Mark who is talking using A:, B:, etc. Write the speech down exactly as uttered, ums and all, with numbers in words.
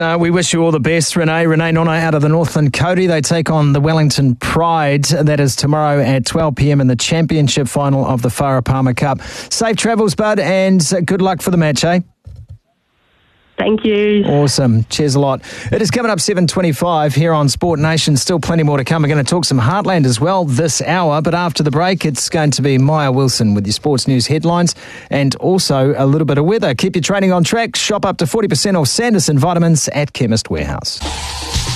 A: Uh, we wish you all the best, Renee. Renee Nona out of the Northland Cody. They take on the Wellington Pride. That is tomorrow at twelve p.m. in the championship final of the Farah Palmer Cup. Safe travels, bud, and good luck for the match, eh?
B: Thank you.
A: Awesome. Cheers a lot. It is coming up seven twenty-five here on Sport Nation. Still plenty more to come. We're going to talk some Heartland as well this hour, but after the break, it's going to be Maya Wilson with your sports news headlines and also a little bit of weather. Keep your training on track. Shop up to forty percent off Sanderson vitamins at Chemist Warehouse.